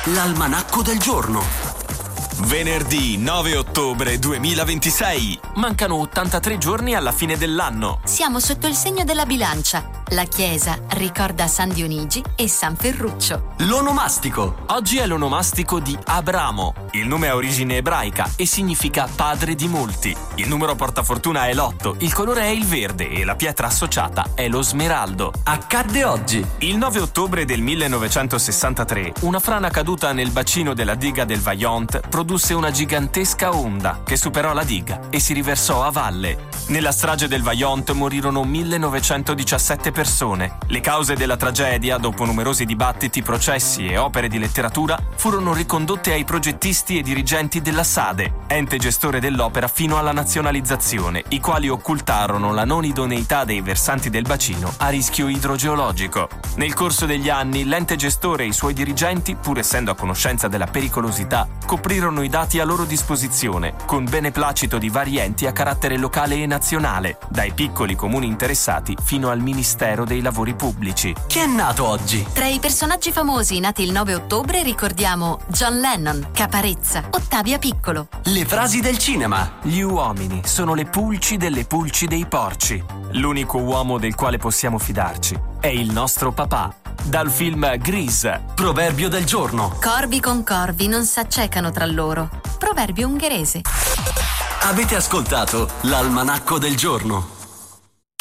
l'almanacco del giorno. Venerdì 9 ottobre 2026. Mancano 83 giorni alla fine dell'anno. Siamo sotto il segno della bilancia. La chiesa ricorda San Dionigi e San Ferruccio. L'onomastico. Oggi è l'onomastico di Abramo. Il nome ha origine ebraica e significa padre di molti. Il numero portafortuna è l'8, il colore è il verde e la pietra associata è lo smeraldo. Accadde oggi. Il 9 ottobre del 1963, una frana caduta nel bacino della diga del Vajont produsse una gigantesca onda che superò la diga e si riversò a valle. Nella strage del Vajont morirono 1917 persone. Le cause della tragedia, dopo numerosi dibattiti, processi e opere di letteratura, furono ricondotte ai progettisti e dirigenti della SADE, ente gestore dell'opera fino alla nazionalizzazione, i quali occultarono la non idoneità dei versanti del bacino a rischio idrogeologico. Nel corso degli anni, l'ente gestore e i suoi dirigenti, pur essendo a conoscenza della pericolosità, coprirono i dati a loro disposizione, con beneplacito di vari enti a carattere locale e nazionale, dai piccoli comuni interessati fino al Ministero dei Lavori Pubblici. Chi è nato oggi? Tra i personaggi famosi nati il 9 ottobre ricordiamo John Lennon, Caparezza, Ottavia Piccolo. Le frasi del cinema. Gli uomini sono le pulci delle pulci dei porci. L'unico uomo del quale possiamo fidarci è il nostro papà. Dal film Grease. Proverbio del giorno. Corvi con corvi non s'accecano tra loro. Proverbio ungherese. Avete ascoltato l'almanacco del giorno.